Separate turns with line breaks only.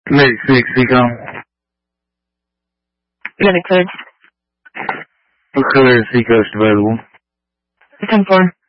Medic 6, Seacom.
Medic 6.
Auxiliary Seacoast available.
10-4.